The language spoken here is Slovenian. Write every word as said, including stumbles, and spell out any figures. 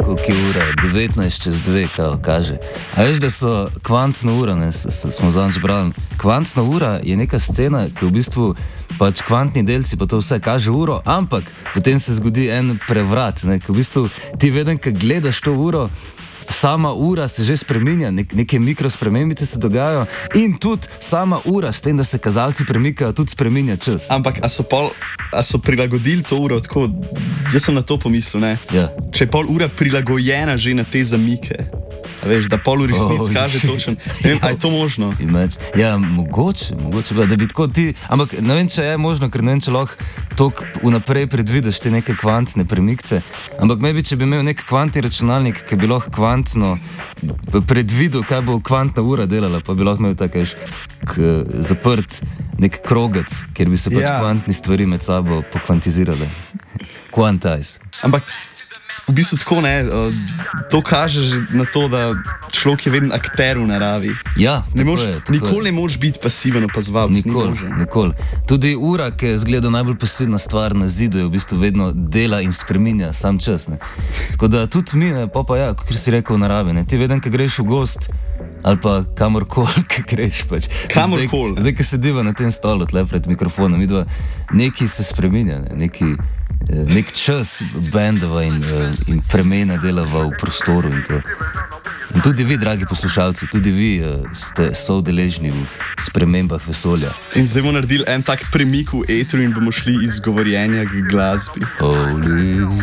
koliko je ura, devetnajst čez dve, kao kaže. A veš, da so kvantna ura, ne, s, s, smo zadnjič brali. Kvantna ura je neka scena, ki v bistvu pač kvantni delci pa to vse kaže uro, ampak potem se zgodi en prevrat, ne, ki v bistvu ti vedem, ko gledaš to uro, sama ura se že spreminja, nek, neke mikrospremembice se dogajajo in tudi sama ura, s tem, da se kazalci premikajo, tudi spreminja čas. Ampak, a so, pol, a so prilagodili to uro tako, jaz sem na to pomislil, ne? Ja. Če je pol ura prilagojena že na te zamike, a veš, da pol v resnici Oh, kaže shit. točen, ne vem, a je to možno? Imač. Ja, mogoče, mogoče bi, da bi tako ti, ampak ne vem, če je možno, ker ne vem, če lahko toliko vnaprej predvidiš te neke kvantne premikce, ampak maybe, če bi imel nek kvantni računalnik, ki bi lahko kvantno predvidel, kaj bo kvantna ura delala, pa bi lahko imel tako, veš, k, zaprt nek krogec, kjer bi se pač Ja. kvantni stvari med sabo pokvantizirale. Quantize. Ampak v bistvu tako ne, uh, to kaže že na to, da človek je vedno akter v naravi. Ja, Ne tako mož, je, tako nikoli je. ne moreš biti pasiven opazovalec. ni Nikoli, možno. nikoli. Tudi ura, ki je zgleda najbolj posebna stvar na zidu, je v bistvu vedno dela in spreminja sam čas. Ne. Tako da tudi mi, ne, pa pa ja, kot si rekel, v naravi. Ne. Ti vedem, ko greš v gost ali pa kamorkoli, ko greš. Pač. Kamorkoli. Zdaj, zdaj ko sediva na tem stolu, tle pred mikrofonom, vidva, nekaj se spreminja, ne. Neki, eh, nek čas bendova in, eh, in premena delava v prostoru in to. In tudi vi, dragi poslušalci, tudi vi uh, ste soudeležni v spremembah vesolja. In zdaj bomo naredili en tak premik v etru in bomo šli iz govorjenja k glasbi. Holy.